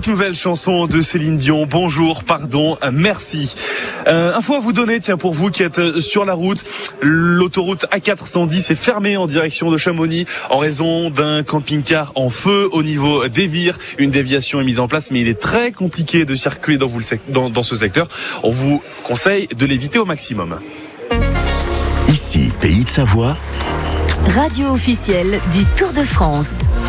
toute nouvelle chanson de Céline Dion. Bonjour, pardon, merci. Info à vous donner, tiens, pour vous qui êtes sur la route. L'autoroute A410 est fermée en direction de Chamonix en raison d'un camping-car en feu au niveau d'Évire. Une déviation est mise en place, mais il est très compliqué de circuler dans ce secteur. On vous conseille de l'éviter au maximum. Ici, Pays de Savoie, radio officielle du Tour de France.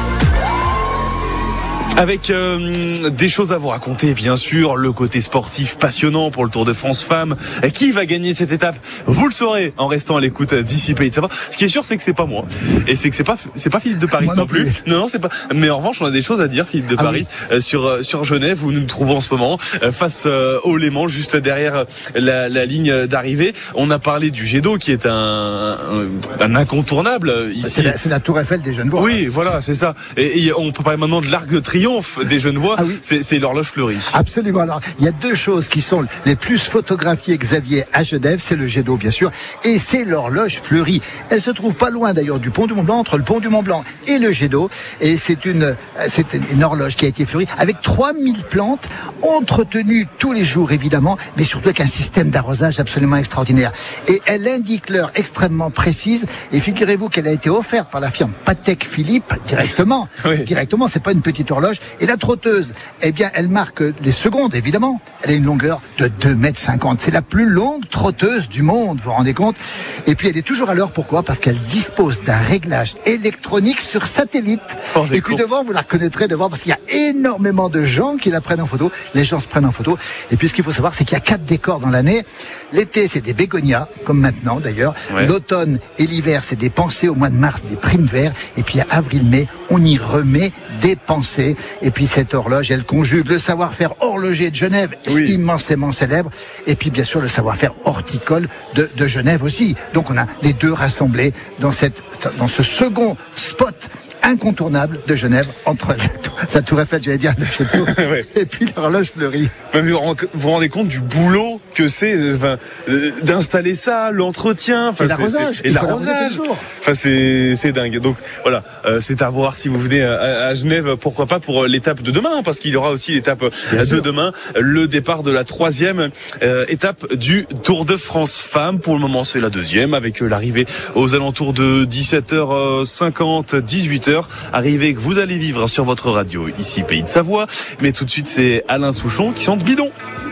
Avec des choses à vous raconter, bien sûr, le côté sportif passionnant pour le Tour de France Femmes. Qui va gagner cette étape? Vous le saurez en restant à l'écoute d'ici Pays de Savoie. Ce qui est sûr, c'est que c'est pas moi, et c'est que c'est pas Philippe de Paris non plus. Non, c'est pas. Mais en revanche, on a des choses à dire, Philippe de Paris, oui. Sur Genève où nous nous trouvons en ce moment, face au Léman, juste derrière la ligne d'arrivée. On a parlé du jet d'eau qui est un incontournable ici. C'est la Tour Eiffel des Genevois. Oui, voilà, c'est ça. Et on peut parler maintenant de l'Arc de Triomphe des Genevois. Ah oui. C'est l'horloge fleurie. Absolument. Alors, il y a deux choses qui sont les plus photographiées, Xavier, à Genève. C'est le jet d'eau, bien sûr, et c'est l'horloge fleurie. Elle se trouve pas loin, d'ailleurs, du pont du Mont-Blanc, entre le pont du Mont-Blanc et le jet d'eau. Et c'est une horloge qui a été fleurie avec 3000 plantes entretenues tous les jours, évidemment, mais surtout avec un système d'arrosage absolument extraordinaire. Et elle indique l'heure extrêmement précise. Et figurez-vous qu'elle a été offerte par la firme Patek Philippe directement. Oui. Directement, c'est pas une petite horloge. Et la trotteuse, eh bien, elle marque les secondes, évidemment. Elle a une longueur de 2,50 m. C'est la plus longue trotteuse du monde, vous vous rendez compte? Et puis, elle est toujours à l'heure. Pourquoi? Parce qu'elle dispose d'un réglage électronique sur satellite. Et puis devant, vous la reconnaîtrez devant, parce qu'il y a énormément de gens qui la prennent en photo. Les gens se prennent en photo. Et puis, ce qu'il faut savoir, c'est qu'il y a 4 décors dans l'année. L'été, c'est des bégonias, comme maintenant, d'ailleurs. Ouais. L'automne et l'hiver, c'est des pensées. Au mois de mars, des primes verts. Et puis, à avril-mai, on y remet des pensées. Et puis cette horloge, elle conjugue le savoir-faire horloger de Genève, oui, immensément célèbre, et puis bien sûr le savoir-faire horticole de Genève aussi. Donc on a les deux rassemblés dans ce second spot incontournable de Genève, entre sa tour Eiffel, j'allais dire, le château, ouais, et puis l'horloge fleurie. Mais vous vous rendez compte du boulot que c'est, d'installer ça, l'entretien, et l'arrosage. Et l'arrosage. Enfin, c'est dingue. Donc voilà, c'est à voir si vous venez à Genève, pourquoi pas pour l'étape de demain, parce qu'il y aura aussi l'étape de demain, le départ de la 3e étape du Tour de France Femmes. Pour le moment, c'est la 2e, avec l'arrivée aux alentours de 17h50, 18h. Arrivée que vous allez vivre sur votre radio, ici Pays de Savoie. Mais tout de suite, c'est Alain Souchon qui chante Bidon.